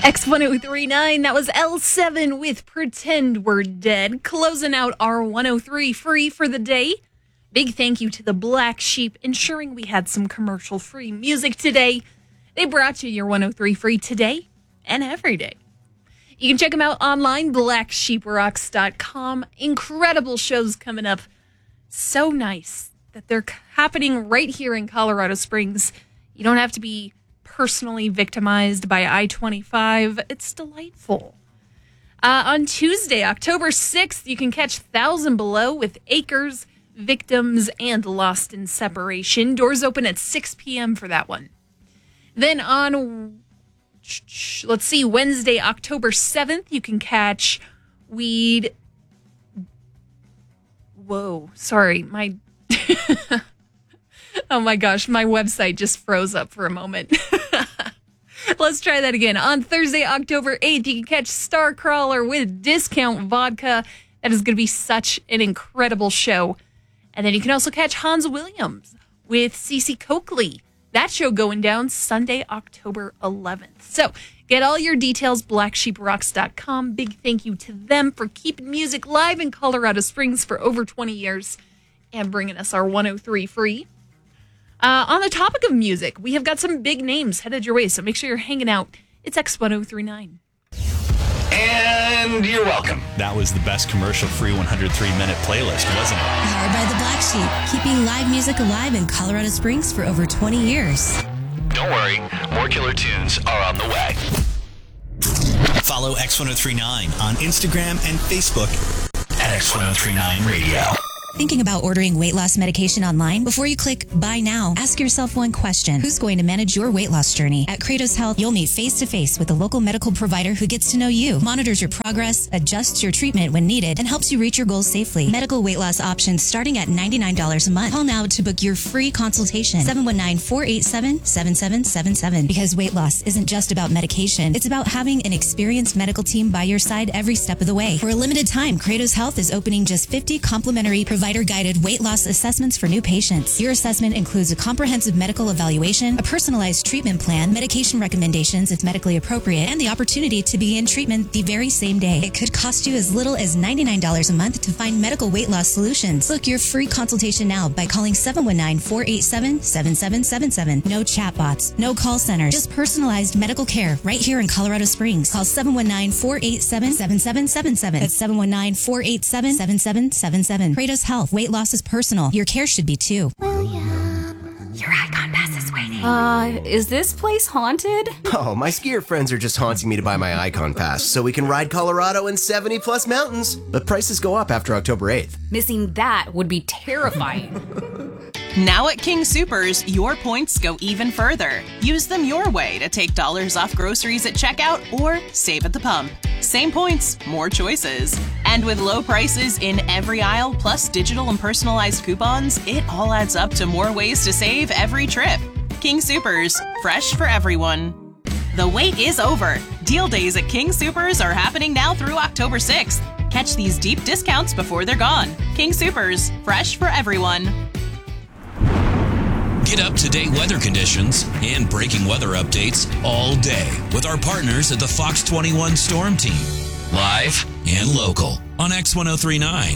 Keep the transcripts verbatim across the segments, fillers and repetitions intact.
X ten thirty-nine, that was L seven with Pretend We're Dead, closing out our one oh three free for the day. Big thank you to the Black Sheep, ensuring we had some commercial-free music today. They brought you your one oh three free today and every day. You can check them out online, black sheep rocks dot com. Incredible shows coming up. So nice that they're happening right here in Colorado Springs. You don't have to be personally victimized by I twenty-five. It's delightful. Uh, on Tuesday, October sixth, you can catch Thousand Below with Acres, Victims, and Lost in Separation. Doors open at six p.m. for that one. Then on, let's see, Wednesday, October seventh, you can catch Weed. Whoa, sorry, my... Oh my gosh, my website just froze up for a moment. Let's try that again. On Thursday, October eighth, you can catch Starcrawler with Discount Vodka. That is going to be such an incredible show. And then you can also catch Hans Williams with Cece Coakley. That show going down Sunday, October eleventh. So get all your details, black sheep rocks dot com. Big thank you to them for keeping music live in Colorado Springs for over twenty years and bringing us our one oh three free. Uh, on the topic of music, we have got some big names headed your way, so make sure you're hanging out. It's X ten thirty-nine. And you're welcome. That was the best commercial-free one hundred three minute playlist, wasn't it? Powered by the Black Sheep, keeping live music alive in Colorado Springs for over twenty years. Don't worry, more killer tunes are on the way. Follow X ten thirty-nine on Instagram and Facebook at X ten thirty-nine Radio. Thinking about ordering weight loss medication online? Before you click buy now, ask yourself one question. Who's going to manage your weight loss journey? At Kratos Health, you'll meet face-to-face with a local medical provider who gets to know you, monitors your progress, adjusts your treatment when needed, and helps you reach your goals safely. Medical weight loss options starting at ninety-nine dollars a month. Call now to book your free consultation. seven one nine, four eight seven, seven seven seven seven. Because weight loss isn't just about medication. It's about having an experienced medical team by your side every step of the way. For a limited time, Kratos Health is opening just fifty complimentary provider-guided weight loss assessments for new patients. Your assessment includes a comprehensive medical evaluation, a personalized treatment plan, medication recommendations if medically appropriate, and the opportunity to begin treatment the very same day. It could cost you as little as ninety-nine dollars a month to find medical weight loss solutions. Book your free consultation now by calling seven one nine, four eight seven, seven seven seven seven. No chatbots, no call centers, just personalized medical care right here in Colorado Springs. Call seven one nine, four eight seven, seven seven seven seven. That's seven one nine, four eight seven, seven seven seven seven. Kratos Health. Weight loss is personal. Your care should be too. William, your icon pass is waiting. Uh, is this place haunted? Oh, my skier friends are just haunting me to buy my icon pass so we can ride Colorado in seventy plus mountains. But prices go up after October eighth. Missing that would be terrifying. Now at King Soopers, your points go even further. Use them your way to take dollars off groceries at checkout or save at the pump. Same points, more choices. And with low prices in every aisle, plus digital and personalized coupons, it all adds up to more ways to save every trip. King Soopers, fresh for everyone. The wait is over. Deal days at King Soopers are happening now through October sixth. Catch these deep discounts before they're gone. King Soopers, fresh for everyone. Get up-to-date weather conditions and breaking weather updates all day with our partners at the Fox twenty-one Storm Team. Live and local on X ten thirty-nine.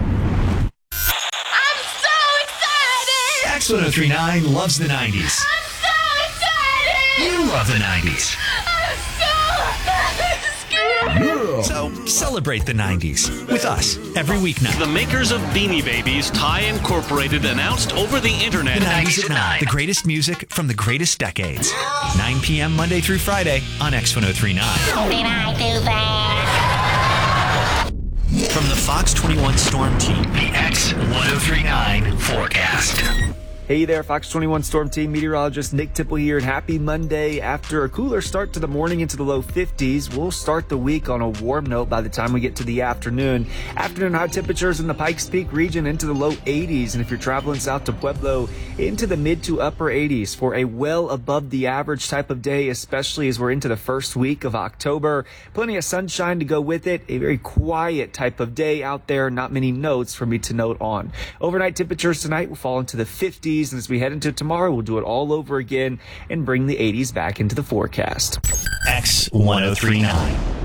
I'm so excited! X ten thirty-nine loves the nineties. I'm so excited! You love the nineties. I'm so scared! So celebrate the nineties with us every weeknight. The makers of Beanie Babies, Thai Incorporated, announced over the internet. The nineties at nine. The greatest music from the greatest decades. nine p.m. Monday through Friday on X ten thirty-nine. Did I do that? From the Fox twenty-one Storm Team, the X ten thirty-nine forecast. Hey there, Fox twenty-one Storm Team meteorologist Nick Tipple here, and happy Monday. After a cooler start to the morning into the low fifties, we'll start the week on a warm note by the time we get to the afternoon. Afternoon high temperatures in the Pikes Peak region into the low eighties, and if you're traveling south to Pueblo, into the mid to upper eighties for a well above the average type of day, especially as we're into the first week of October. Plenty of sunshine to go with it. A very quiet type of day out there. Not many notes for me to note on. Overnight temperatures tonight will fall into the fifties. fifties. And as we head into tomorrow, we'll do it all over again and bring the eighties back into the forecast. X ten thirty-nine.